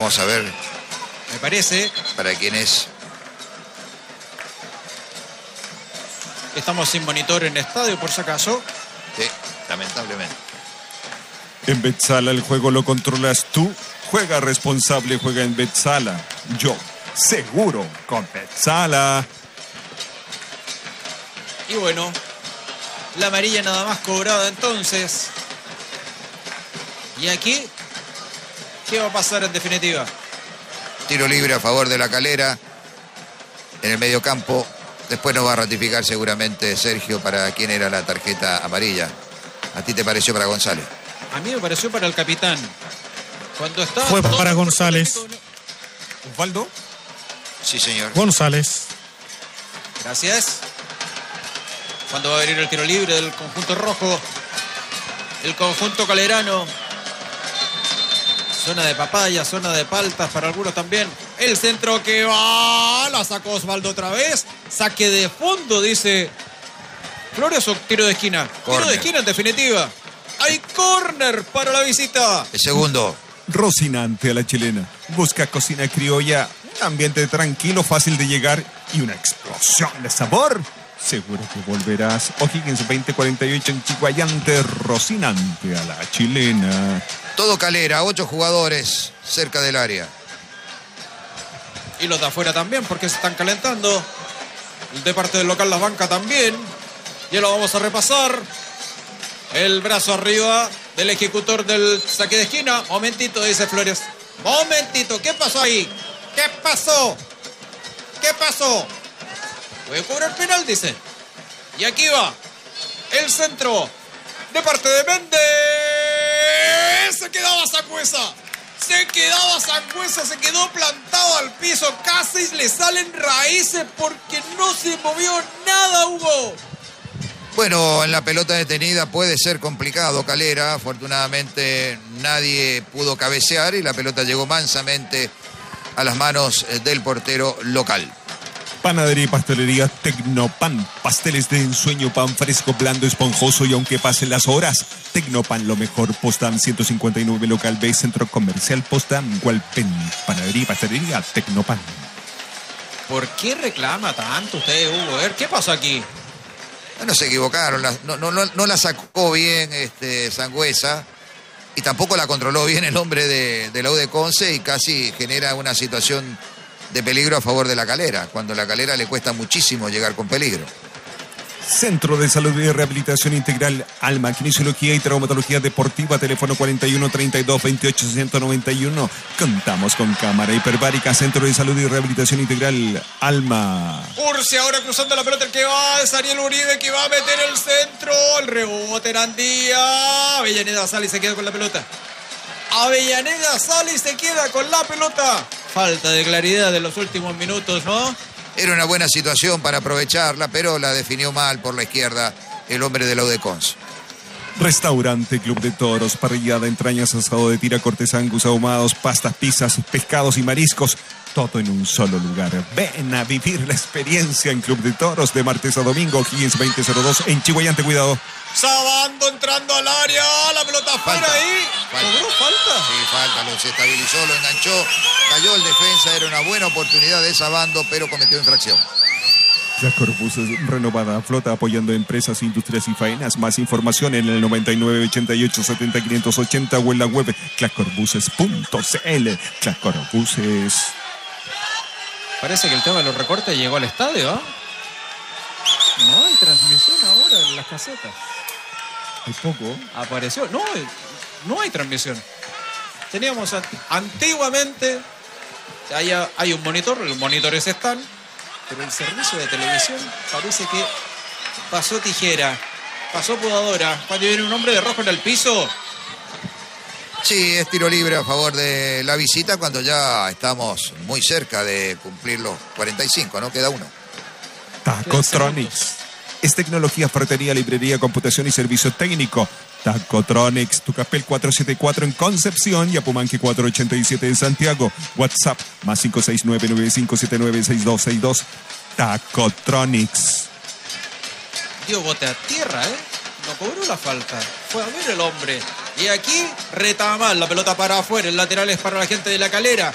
Vamos a ver. Me parece. ¿Para quién es? Estamos sin monitor en estadio, por si acaso. Sí, lamentablemente. En Betsala el juego lo controlas tú. Juega responsable, juega en Betsala. Yo, seguro, con Betsala. Y bueno, la amarilla nada más cobrada entonces. Y aquí, ¿qué va a pasar en definitiva? Tiro libre a favor de La Calera en el mediocampo. Después nos va a ratificar seguramente Sergio para quién era la tarjeta amarilla. ¿A ti te pareció para González? A mí me pareció para el capitán. Cuando está... Fue para González. ¿Osvaldo? Sí, señor. González. Gracias. Cuando va a venir el tiro libre del conjunto rojo. El conjunto calerano. Zona de papaya, zona de paltas para algunos también. El centro que va. La sacó Osvaldo otra vez. Saque de fondo, dice Flores, o tiro de esquina. Corner. Tiro de esquina en definitiva. Hay córner para la visita. El segundo. Rocinante a la chilena. Busca cocina criolla, un ambiente tranquilo, fácil de llegar y una explosión de sabor. Seguro que volverás. O'Higgins 2048 en Chiguayante. Rocinante a la chilena. Todo Calera, 8 jugadores cerca del área. Y los de afuera también, porque se están calentando. De parte del local, las bancas también. Ya lo vamos a repasar. El brazo arriba del ejecutor del saque de esquina. Momentito, dice Flores. Momentito, ¿qué pasó ahí? ¿Qué pasó? ¿Qué pasó? Puede cobrar penal, dice. Y aquí va el centro de parte de Méndez. Se quedaba Sangüesa. Se quedaba Sangüesa, se quedó plantado al piso. Casi le salen raíces porque no se movió nada, Hugo. Bueno, en la pelota detenida puede ser complicado, Calera. Afortunadamente nadie pudo cabecear y la pelota llegó mansamente a las manos del portero local. Panadería y pastelería Tecnopan. Pasteles de ensueño, pan fresco, blando, esponjoso y aunque pasen las horas. Tecnopan, lo mejor. Postam 159, local B, Centro Comercial Postam, Hualpén. Panadería y pastelería Tecnopan. ¿Por qué reclama tanto usted, Hugo? A ver, ¿qué pasó aquí? Bueno, se equivocaron. No la sacó bien Sangüesa y tampoco la controló bien el hombre de la U de Conce y casi genera una situación de peligro a favor de La Calera, cuando a La Calera le cuesta muchísimo llegar con peligro. Centro de Salud y Rehabilitación Integral Alma, Kinesiología y Traumatología Deportiva, teléfono 41 32 28 691. Contamos con cámara hiperbárica. Centro de Salud y Rehabilitación Integral Alma. Urce ahora cruzando la pelota, el que va es Ariel Uribe, que va a meter el centro. El rebote en Andía. Avellaneda sale y se queda con la pelota. Avellaneda sale y se queda con la pelota. Falta de claridad de los últimos minutos, ¿no? Era una buena situación para aprovecharla, pero la definió mal por la izquierda el hombre de la U de Conce. Restaurante Club de Toros, parrillada, entrañas, asado de tira, cortes angus, ahumados, pastas, pizzas, pescados y mariscos. Todo en un solo lugar. Ven a vivir la experiencia en Club de Toros de martes a domingo, Higgins 2002 en Chiguayante, cuidado. Sabando entrando al área, la pelota afuera ahí. ¿Cobró falta? Sí, falta, lo se estabilizó, lo enganchó, cayó el defensa, era una buena oportunidad de Sabando, pero cometió infracción. Clacorbuses, renovada flota apoyando empresas, industrias y faenas. Más información en el 99 88 70 580 o en la web clacorbuses.cl. Clacorbuses. Parece que el tema de los recortes llegó al estadio, ¿ah? No hay transmisión ahora en las casetas. Hay poco. Apareció. No hay transmisión. Teníamos antiguamente. Hay un monitor, los monitores están. Pero el servicio de televisión parece que pasó tijera, pasó podadora. Cuando viene un hombre de rojo en el piso. Sí, es tiro libre a favor de la visita cuando ya estamos muy cerca de cumplir los 45, ¿no? Queda uno. Tacotronics. Es tecnología, ferretería, librería, computación y servicio técnico. Tacotronics, Tucapel 474 en Concepción y Apumanque 487 en Santiago. WhatsApp más 569-9579-6262. Tacotronics. Dio bote a tierra, ¿eh? No cobró la falta. Fue a ver el hombre. Y aquí retama mal. La pelota para afuera. El lateral es para la gente de La Calera.